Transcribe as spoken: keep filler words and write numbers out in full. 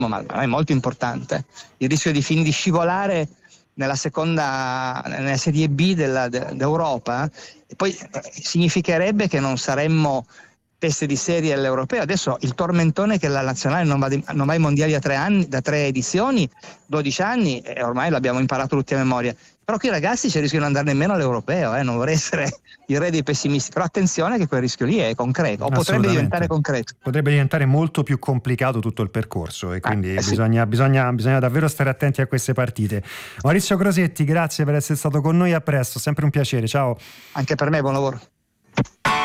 ma è molto importante, il rischio di fin di scivolare nella seconda, nella serie B della, de, d'Europa, e poi eh, significherebbe che non saremmo teste di serie all'europeo. Adesso il tormentone che la nazionale non va, di, non va ai mondiali da tre anni, da tre edizioni, dodici anni, e ormai l'abbiamo imparato tutti a memoria. Però qui i ragazzi ci rischiano di andare nemmeno all'europeo, eh? Non vorrei essere il re dei pessimisti, però attenzione che quel rischio lì è concreto, o potrebbe diventare concreto. Potrebbe diventare molto più complicato tutto il percorso, e quindi eh, sì. bisogna, bisogna, bisogna davvero stare attenti a queste partite. Maurizio Crosetti, grazie per essere stato con noi, a presto, sempre un piacere, ciao. Anche per me, buon lavoro.